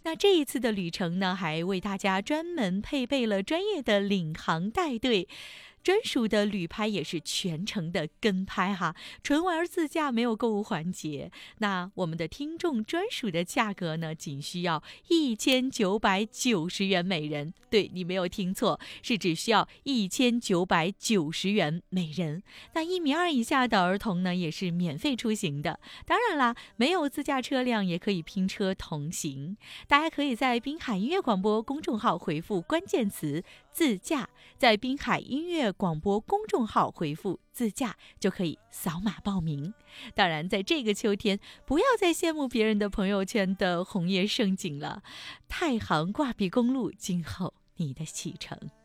那这一次的旅程呢，还为大家专门配备了专业的领航带队。专属的旅拍也是全程的跟拍哈，纯玩自驾，没有购物环节。那我们的听众专属的价格呢，仅需要1990元每人。对，你没有听错，是只需要1990元每人。那1.2米以下的儿童呢，也是免费出行的。当然啦，没有自驾车辆也可以拼车同行。大家可以在滨海音乐广播公众号回复关键词自驾，在滨海音乐广播公众号回复自驾就可以扫码报名。当然，在这个秋天，不要再羡慕别人的朋友圈的红叶盛景了。太行挂壁公路，今后你的启程。